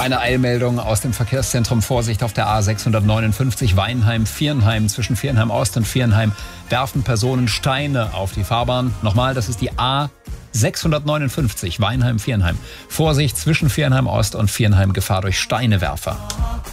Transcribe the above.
Eine Eilmeldung aus dem Verkehrszentrum. Vorsicht auf der A659 Weinheim-Viernheim. Zwischen Viernheim-Ost und Viernheim werfen Personen Steine auf die Fahrbahn. Nochmal, das ist die A659 Weinheim-Viernheim. Vorsicht zwischen Viernheim-Ost und Viernheim, Gefahr durch Steinewerfer.